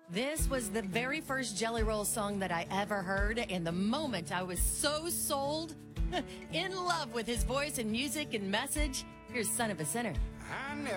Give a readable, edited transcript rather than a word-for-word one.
This was the very first Jelly Roll song that I ever heard, and the moment I was so sold, in love with his voice and music and message. Here's Son of a Sinner. I never